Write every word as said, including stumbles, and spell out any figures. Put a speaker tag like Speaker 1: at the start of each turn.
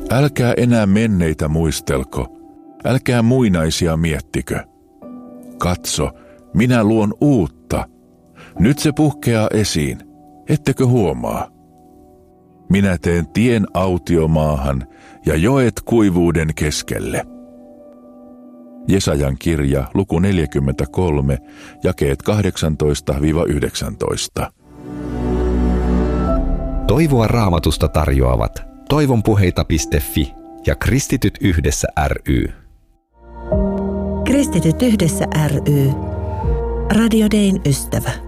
Speaker 1: Älkää enää menneitä muistelko, älkää muinaisia miettikö. Katso, minä luon uutta. Nyt se puhkeaa esiin, ettekö huomaa? Minä teen tien autiomaahan ja joet kuivuuden keskelle. Jesajan kirja, luku neljäkymmentäkolme, jakeet kahdeksantoista yhdeksäntoista.
Speaker 2: Toivoa Raamatusta tarjoavat toivonpuheita piste fi ja Kristityt yhdessä ry.
Speaker 3: Kristityt yhdessä ry. Radio Dayn ystävä.